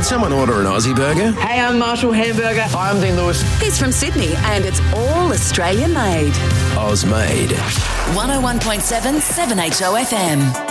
someone order an Aussie burger? Hey, I'm Marshall Hamburger. Hi, I'm Dean Lewis. He's from Sydney and it's all Australia made. Oz made. 101.7 7HO FM.